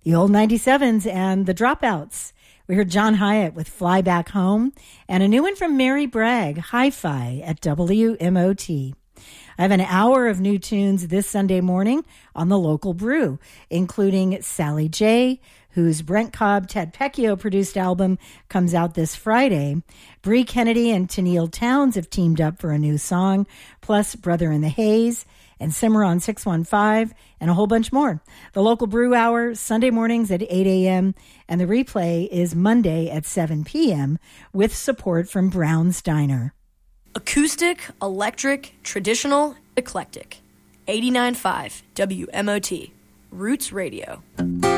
the old 97s and the Dropouts. We heard John Hyatt with Fly Back Home, and a new one from Mary Bragg, Hi-Fi at WMOT. I have an hour of new tunes this Sunday morning on the Local Brew, including Sally J., whose Brent Cobb, Ted Pecchio produced album comes out this Friday. Bree Kennedy and Tennille Towns have teamed up for a new song, plus Brother in the Haze and Cimarron 615, and a whole bunch more. The Local Brew Hour, Sunday mornings at 8 a.m., and the replay is Monday at 7 p.m. with support from Brown's Diner. Acoustic, electric, traditional, eclectic. 89.5 WMOT. Roots Radio.